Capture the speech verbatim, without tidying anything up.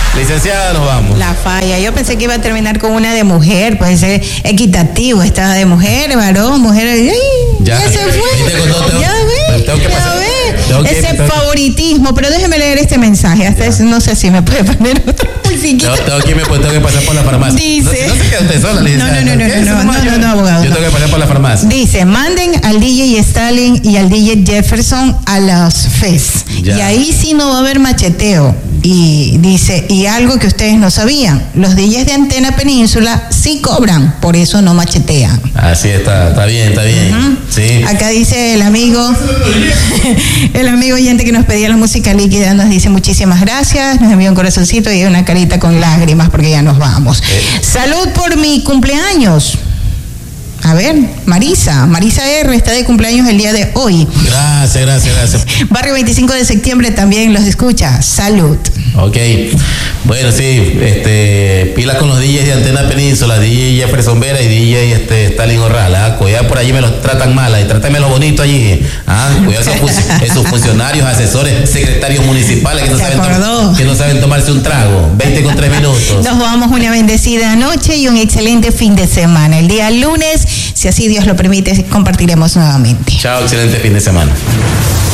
Licenciada, nos vamos. La falla. Yo pensé que iba a terminar con una de mujer, pues es equitativo, esta de mujer, varón, mujer. Ay, ya, ya se fue. Ya ve, ya ve. Ese que, favoritismo, pero déjeme leer este mensaje. Hasta eso, no sé si me puede poner otro musiquita. Yo tengo que, me, tengo que pasar por la farmacia. Dice. No, no se queda usted sola, no, no, no, no, no, no, no, no, no, abogado. Yo tengo que pasar por la farmacia. Dice, manden al D J Stalin y al D J Jefferson a los fes. Ya. Y ahí sí no va a haber macheteo. Y dice, y algo que ustedes no sabían, los D Js de Antena Península sí cobran, por eso no machetean. Así está, está bien, está bien. Uh-huh. Sí. Acá dice el amigo, el amigo oyente que nos pedía la música líquida, nos dice muchísimas gracias, nos envió un corazoncito y una carita con lágrimas porque ya nos vamos. Eh. Salud por mi cumpleaños. A ver, Marisa, Marisa R está de cumpleaños el día de hoy. Gracias, gracias, gracias. Barrio veinticinco de septiembre también los escucha. Salud. Ok, bueno, sí, este, pila con los D Js de Antena Península, D J Jefferson Vera y D J este, Stalin Orral. ¿Ah? Cuidado, por allí me los tratan mal, y trátenme lo bonito allí. ¿Ah? Cuidado esos, esos funcionarios, asesores, secretarios municipales que no, saben to- que no saben tomarse un trago. veinte con tres minutos. Nos vamos una bendecida noche y un excelente fin de semana. El día lunes, si así Dios lo permite, compartiremos nuevamente. Chao, excelente fin de semana.